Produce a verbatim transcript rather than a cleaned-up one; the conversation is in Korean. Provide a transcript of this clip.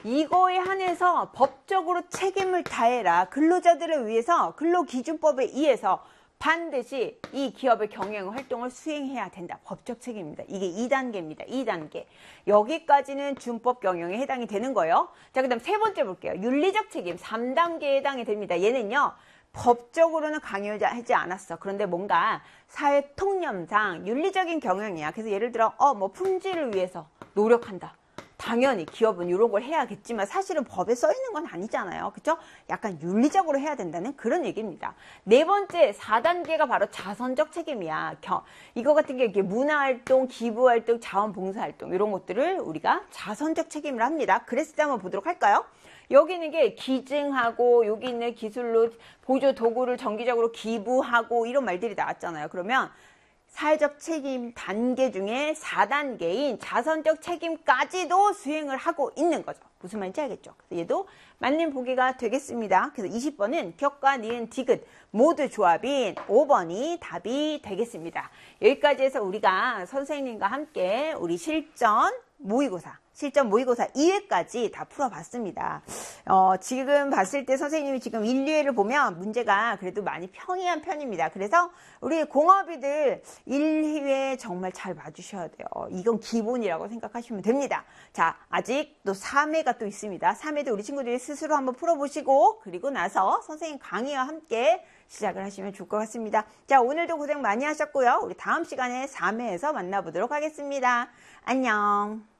이거에 한해서 법적으로 책임을 다해라. 근로자들을 위해서 근로기준법에 의해서 반드시 이 기업의 경영 활동을 수행해야 된다. 법적 책임입니다. 이게 이 단계입니다. 이 단계. 여기까지는 준법 경영에 해당이 되는 거예요. 자, 그 다음 세 번째 볼게요. 윤리적 책임 삼 단계에 해당이 됩니다. 얘는요. 법적으로는 강요하지 않았어. 그런데 뭔가 사회 통념상 윤리적인 경영이야. 그래서 예를 들어 어 뭐 품질을 위해서 노력한다. 당연히 기업은 이런 걸 해야겠지만 사실은 법에 써 있는 건 아니잖아요. 그쵸? 약간 윤리적으로 해야 된다는 그런 얘기입니다. 네 번째 사 단계가 바로 자선적 책임이야. 겨, 이거 같은 게 이렇게 문화활동, 기부활동, 자원봉사활동 이런 것들을 우리가 자선적 책임을 합니다. 그랬을 때 한번 보도록 할까요? 여기 있는 게 기증하고 여기 있는 기술로 보조 도구를 정기적으로 기부하고 이런 말들이 나왔잖아요. 그러면 사회적 책임 단계 중에 사 단계인 자선적 책임까지도 수행을 하고 있는 거죠. 무슨 말인지 알겠죠? 그래서 얘도 맞는 보기가 되겠습니다. 그래서 이십 번은 격과 니은 디귿 모두 조합인 오 번이 답이 되겠습니다. 여기까지 해서 우리가 선생님과 함께 우리 실전 모의고사 실전 모의고사 이 회까지 다 풀어봤습니다. 어, 지금 봤을 때 선생님이 지금 일, 이 회를 보면 문제가 그래도 많이 평이한 편입니다. 그래서 우리 공업이들 일, 이 회 정말 잘 봐주셔야 돼요. 이건 기본이라고 생각하시면 됩니다. 자, 아직 또 삼 회가 또 있습니다. 삼 회도 우리 친구들이 스스로 한번 풀어보시고 그리고 나서 선생님 강의와 함께 시작을 하시면 좋을 것 같습니다. 자, 오늘도 고생 많이 하셨고요. 우리 다음 시간에 삼 회에서 만나보도록 하겠습니다. 안녕.